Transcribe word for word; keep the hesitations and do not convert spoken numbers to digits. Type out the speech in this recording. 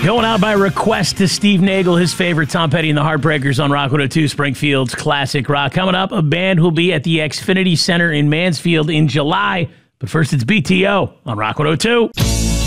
Going out by request to Steve Nagel, his favorite, Tom Petty and the Heartbreakers on Rock one oh two, Springfield's classic rock. Coming up, a band who'll be at the Xfinity Center in Mansfield in July. But first, it's B T O on Rock one oh two.